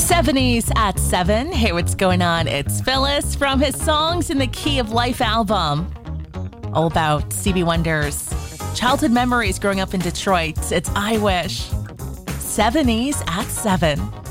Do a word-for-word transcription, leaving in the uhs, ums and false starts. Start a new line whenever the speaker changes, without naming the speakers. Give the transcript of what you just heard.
seventies at seven. Hey, what's going on? It's Phyllis from his Songs in the Key of Life album. All about Stevie Wonder's childhood memories growing up in Detroit. It's I Wish. seventies at seven.